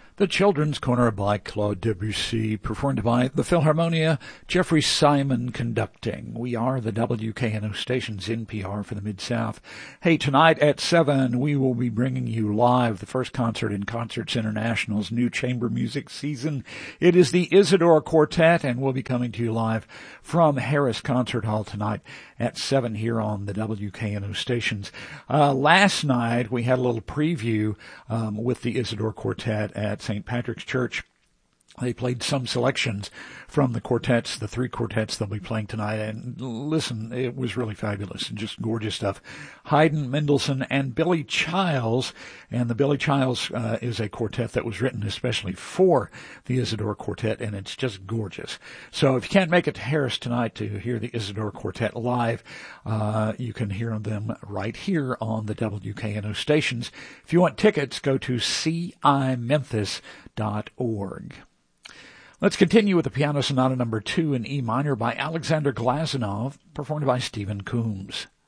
The Children's Corner by Claude Debussy, performed by the Philharmonia, Jeffrey Simon conducting. We are the WKNO station's NPR for the Mid-South. Hey, tonight at 7, we will be bringing you live the first concert in Concerts International's new chamber music season. It is the Isidore Quartet, and we'll be coming to you live from Harris Concert Hall tonight at 7 here on the WKNO stations. Last night, we had a little preview with the Isidore Quartet at St. Patrick's Church. They played some selections from the quartets, the three quartets they'll be playing tonight. And listen, it was really fabulous and just gorgeous stuff. Haydn, Mendelssohn, and Billy Childs. And the Billy Childs is a quartet that was written especially for the Isidore Quartet, and it's just gorgeous. So if you can't make it to Harris tonight to hear the Isidore Quartet live, you can hear them right here on the WKNO stations. If you want tickets, go to cimemphis.org. Let's continue with the Piano Sonata No. 2 in E minor by Alexander Glazunov, performed by Stephen Coombs.